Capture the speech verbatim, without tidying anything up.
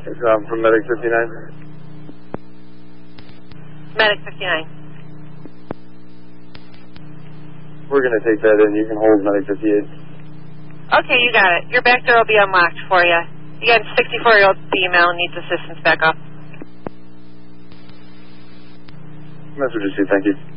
Um, from Medic fifty-nine. Medic fifty-nine. We're going to take that in. You can hold Medic fifty-eight. Okay, you got it. Your back door will be unlocked for you. Again, sixty-four-year-old female needs assistance back up. Message received. Thank you.